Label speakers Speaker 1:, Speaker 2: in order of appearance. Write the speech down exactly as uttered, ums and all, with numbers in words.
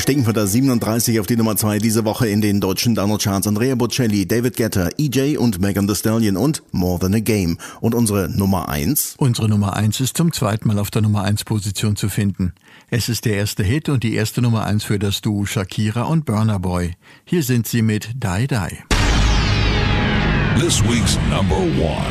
Speaker 1: Gestiegen von der siebenunddreißig auf die Nummer zwei diese Woche in den deutschen Download-Charts. Andrea Bocelli, David Guetta, E J und Megan Thee Stallion und More Than a Game. Und unsere Nummer eins?
Speaker 2: Unsere Nummer eins ist zum zweiten Mal auf der Nummer eins Position zu finden. Es ist der erste Hit und die erste Nummer eins für das Duo Shakira und Burna Boy. Hier sind sie mit Die Die.
Speaker 3: This week's number one.